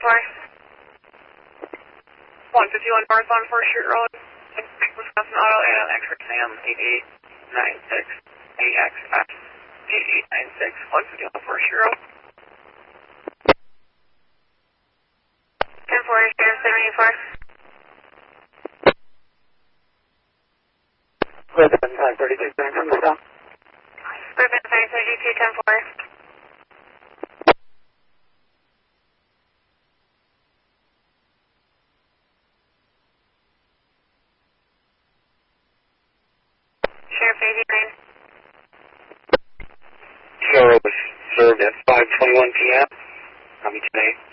151 North on 4th Street Road, Wisconsin Auto, and X-ray Sam 8896 AXF 8896 151 4th Street Road. 10-4, Sheriff 784. Urban 536, from the south. Urban 532, 10-4. Sheriff 89. Sheriff was served at 5:21 p.m. Today.